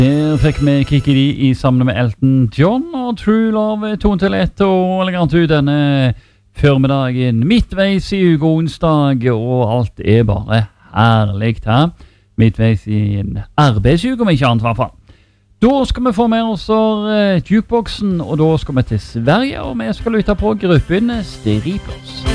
Der fikk vi Kiki D i sammen med Elton John og True Love tont til ett og elegant ut denne formiddagen midtveis i uke onsdag, og alt bare herlig her. Midtveis i en arbeidsuke, om ikke annet i hvert fall. Da skal vi få med oss jukeboksen, og da skal vi til Sverige, og vi skal lytte på gruppen Striplers.